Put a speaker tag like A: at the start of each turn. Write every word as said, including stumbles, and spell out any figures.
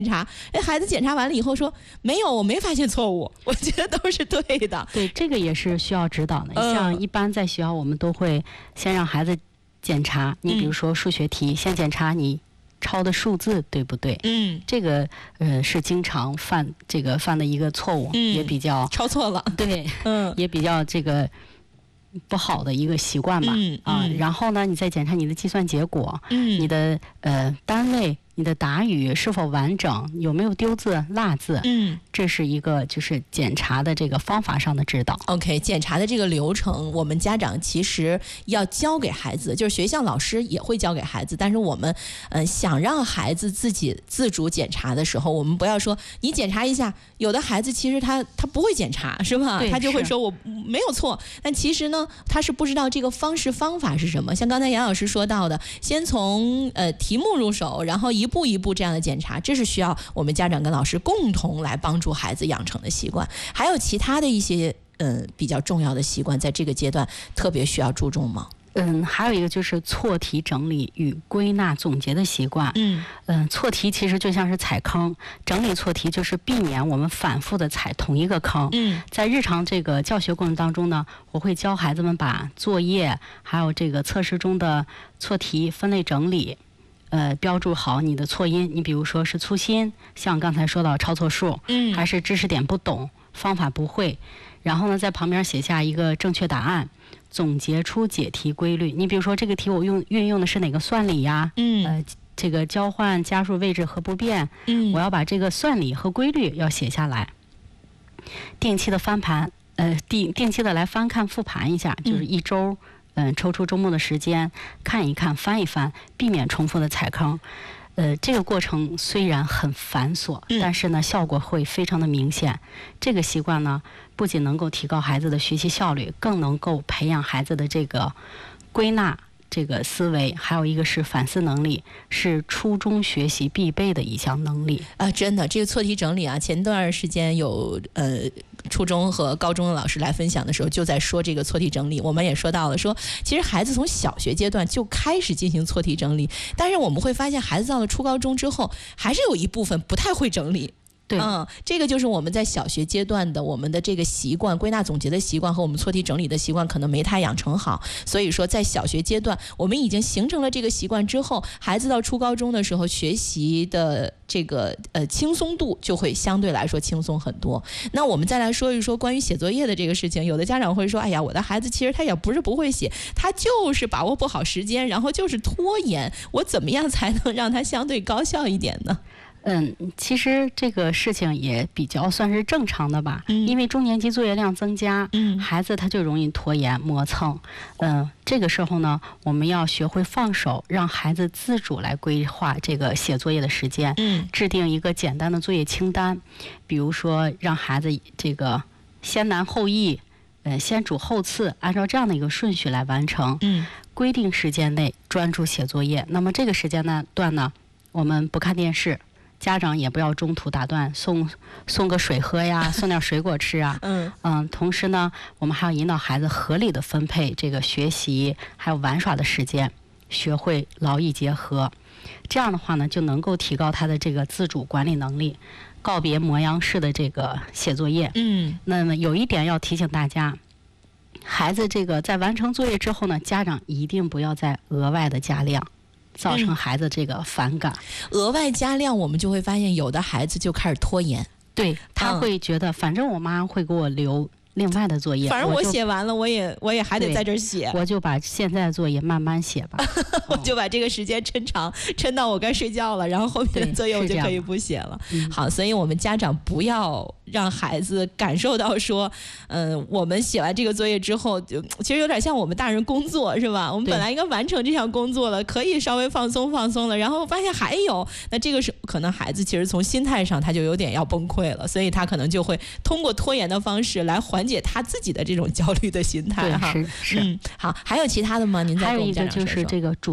A: 查，哎，孩子检查完了以后说没有，我没发现错误，我觉得都是对的。
B: 对，这个也是需要指导的。
A: 嗯、
B: 像一般在学校，我们都会先让孩子检查，你比如说数学题，嗯、先检查你抄的数字对不对？
A: 嗯，
B: 这个呃是经常犯这个犯的一个错误，
A: 嗯、
B: 也比较
A: 抄错了。
B: 对，
A: 嗯，
B: 也比较这个不好的一个习惯吧。
A: 嗯
B: 啊、
A: 嗯，
B: 然后呢，你再检查你的计算结果，
A: 嗯，
B: 你的呃单位。你的答语是否完整，有没有丢字落字？
A: 嗯，
B: 这是一个就是检查的这个方法上的指导。
A: OK， 检查的这个流程，我们家长其实要教给孩子，就是学校老师也会教给孩子，但是我们嗯、呃、想让孩子自己自主检查的时候，我们不要说你检查一下，有的孩子其实他他不会检查，是吧？他就会说我没有错，但其实呢，他是不知道这个方式方法是什么。像刚才杨老师说到的，先从呃题目入手，然后一步一步这样的检查，这是需要我们家长跟老师共同来帮助孩子养成的习惯。还有其他的一些嗯比较重要的习惯，在这个阶段特别需要注重吗？
B: 嗯，还有一个就是错题整理与归纳总结的习惯。
A: 嗯
B: 嗯，错题其实就像是踩坑，整理错题就是避免我们反复的踩同一个坑。
A: 嗯，
B: 在日常这个教学过程当中呢，我会教孩子们把作业还有这个测试中的错题分类整理。呃，标注好你的错音，你比如说是粗心，像刚才说到抄错数，
A: 嗯，
B: 还是知识点不懂，方法不会，然后呢，在旁边写下一个正确答案，总结出解题规律。你比如说这个题我用运用的是哪个算理呀？
A: 嗯，
B: 呃，这个交换、加数、位置和不变，
A: 嗯，
B: 我要把这个算理和规律要写下来。定期的翻盘，呃，定定期的来翻看复盘一下，就是一周。嗯，抽出周末的时间看一看、翻一翻，避免重复的踩坑。呃，这个过程虽然很繁琐，
A: 嗯、
B: 但是呢，效果会非常的明显。这个习惯呢，不仅能够提高孩子的学习效率，更能够培养孩子的这个归纳这个思维，还有一个是反思能力，是初中学习必备的一项能力
A: 啊！真的，这个错题整理啊，前段时间有呃。初中和高中的老师来分享的时候，就在说这个错题整理。我们也说到了，说其实孩子从小学阶段就开始进行错题整理，但是我们会发现，孩子到了初高中之后，还是有一部分不太会整理。
B: 对，
A: 嗯，这个就是我们在小学阶段的我们的这个习惯，归纳总结的习惯和我们错题整理的习惯可能没太养成好，所以说在小学阶段我们已经形成了这个习惯之后，孩子到初高中的时候学习的这个呃轻松度就会相对来说轻松很多。那我们再来说一说关于写作业的这个事情，有的家长会说，哎呀，我的孩子其实他也不是不会写，他就是把握不好时间，然后就是拖延，我怎么样才能让他相对高效一点呢？
B: 嗯，其实这个事情也比较算是正常的吧，
A: 嗯、
B: 因为中年级作业量增加，
A: 嗯，
B: 孩子他就容易拖延磨蹭。嗯，这个时候呢，我们要学会放手，让孩子自主来规划这个写作业的时间，
A: 嗯，
B: 制定一个简单的作业清单，比如说让孩子这个先难后易，呃，先主后次，按照这样的一个顺序来完成。
A: 嗯，
B: 规定时间内专注写作业。那么这个时间呢段呢，我们不看电视。家长也不要中途打断，送送个水喝呀，送点水果吃啊。
A: 嗯
B: 嗯，同时呢，我们还要引导孩子合理的分配这个学习还有玩耍的时间，学会劳逸结合。这样的话呢，就能够提高他的这个自主管理能力，告别磨洋式的这个写作业。
A: 嗯，
B: 那么有一点要提醒大家，孩子这个在完成作业之后呢，家长一定不要再额外的加量。造成孩子这个反感、
A: 嗯、额外加量，我们就会发现有的孩子就开始拖延，
B: 对，他会觉得、嗯、反正我妈会给我留另外的作业，
A: 反正我写完了，我也我也还得在这儿写，
B: 我就把现在的作业慢慢写吧，
A: 我就把这个时间抻长，抻到我该睡觉了，然后后面的作业我就可以不写了。好，所以我们家长不要让孩子感受到说，嗯、呃，我们写完这个作业之后，就其实有点像我们大人工作，是吧？我们本来应该完成这项工作了，可以稍微放松放松了，然后发现还有，那这个是可能孩子其实从心态上他就有点要崩溃了，所以他可能就会通过拖延的方式来缓解他自己的这种焦虑的心态哈。
B: 是是，
A: 嗯，好，还有其他的吗？您再跟我们家长说说。
B: 还有一个就是这个主